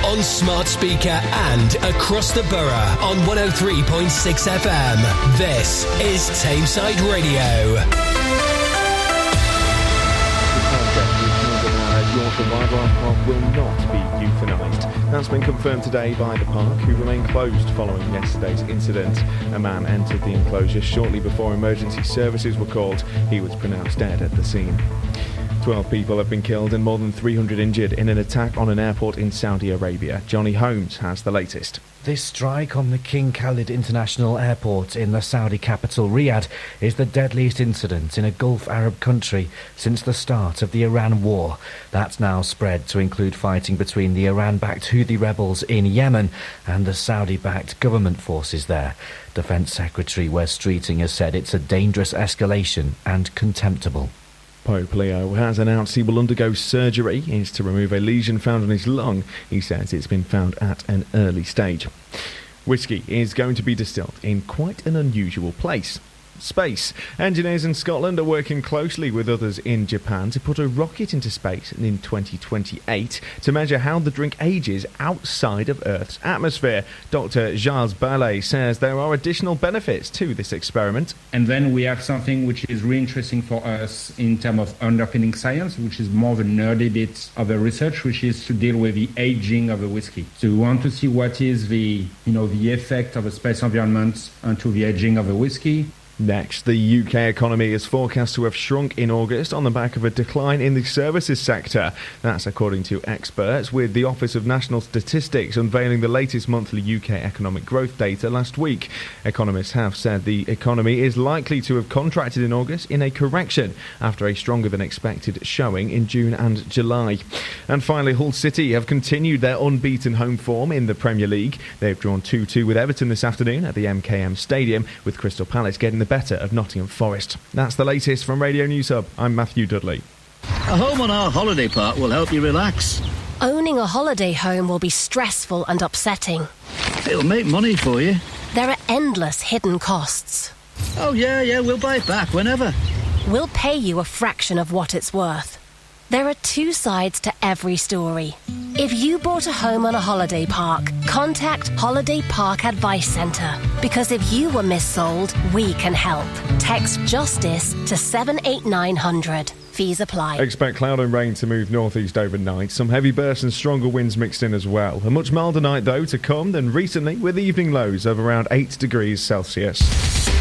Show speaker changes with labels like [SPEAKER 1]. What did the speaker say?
[SPEAKER 1] on smart speaker and across the borough on 103.6 FM. This is Tameside Radio.
[SPEAKER 2] Your survival park will not be euthanised. That's been confirmed today by the park, who remain closed following yesterday's incident. A man entered the enclosure shortly before emergency services were called. He was pronounced dead at the scene. 12 people have been killed and more than 300 injured in an attack on an airport in Saudi Arabia. Johnny Holmes has the latest.
[SPEAKER 3] This strike on the King Khalid International Airport in the Saudi capital, Riyadh, is the deadliest incident in a Gulf Arab country since the start of the Iran war. That's now spread to include fighting between the Iran-backed Houthi rebels in Yemen and the Saudi-backed government forces there. Defence Secretary Wes Streeting has said it's a dangerous escalation and contemptible.
[SPEAKER 2] Pope Leo has announced he will undergo surgery. It's to remove a lesion found on his lung. He says it's been found at an early stage. Whiskey is going to be distilled in quite an unusual place. Space. Engineers in Scotland are working closely with others in Japan to put a rocket into space in 2028 to measure how the drink ages outside of Earth's atmosphere. Dr. Giles Ballet says there are additional benefits to this experiment.
[SPEAKER 4] And then we have something which is really interesting for us in terms of underpinning science, which is more the nerdy bit of the research, which is to deal with the aging of the whiskey. So we want to see what is the effect of a space environment onto the aging of the whiskey.
[SPEAKER 2] Next, the UK economy is forecast to have shrunk in August on the back of a decline in the services sector. That's according to experts, with the Office of National Statistics unveiling the latest monthly UK economic growth data last week. Economists have said the economy is likely to have contracted in August in a correction after a stronger than expected showing in June and July. And finally, Hull City have continued their unbeaten home form in the Premier League. They've drawn 2-2 with Everton this afternoon at the MKM Stadium, with Crystal Palace getting the better of Nottingham Forest. That's the latest from Radio News Hub. I'm Matthew Dudley.
[SPEAKER 5] A home on our holiday park will help you relax.
[SPEAKER 6] Owning a holiday home will be stressful and upsetting.
[SPEAKER 5] It'll make money for you.
[SPEAKER 6] There are endless hidden costs.
[SPEAKER 5] Oh, yeah, we'll buy it back whenever.
[SPEAKER 6] We'll pay you a fraction of what it's worth. There are two sides to every story. If you bought a home on a holiday park, contact Holiday Park Advice Centre. Because if you were missold, we can help. Text JUSTICE to 78900. Fees apply.
[SPEAKER 2] Expect cloud and rain to move northeast overnight. Some heavy bursts and stronger winds mixed in as well. A much milder night, though, to come than recently, with evening lows of around 8 degrees Celsius.